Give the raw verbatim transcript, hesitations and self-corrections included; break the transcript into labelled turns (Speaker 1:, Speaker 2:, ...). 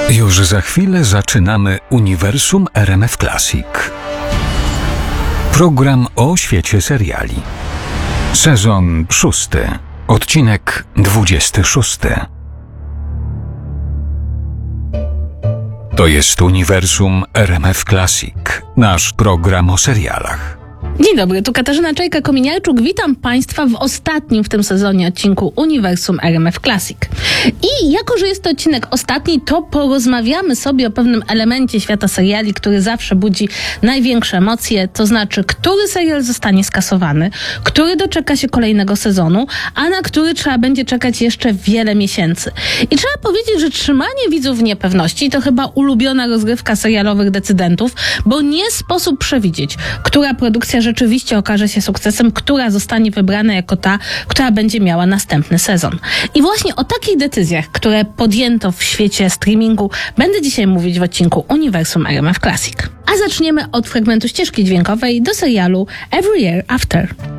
Speaker 1: Już za chwilę zaczynamy Uniwersum R M F Classic. Program o świecie seriali. Sezon szósty. Odcinek dwudziesty szósty. To jest Uniwersum R M F Classic. Nasz program o serialach.
Speaker 2: Dzień dobry, tu Katarzyna Czajka-Kominiarczuk. Witam Państwa w ostatnim w tym sezonie odcinku Uniwersum R M F Classic. I jako, że jest to odcinek ostatni, to porozmawiamy sobie o pewnym elemencie świata seriali, który zawsze budzi największe emocje, to znaczy, który serial zostanie skasowany, który doczeka się kolejnego sezonu, a na który trzeba będzie czekać jeszcze wiele miesięcy. I trzeba powiedzieć, że trzymanie widzów w niepewności to chyba ulubiona rozgrywka serialowych decydentów, bo nie sposób przewidzieć, która produkcja rzeczywiście okaże się sukcesem, która zostanie wybrana jako ta, która będzie miała następny sezon. I właśnie o takich decyzjach, które podjęto w świecie streamingu, będę dzisiaj mówić w odcinku Uniwersum R M F Classic. A zaczniemy od fragmentu ścieżki dźwiękowej do serialu Every Year After.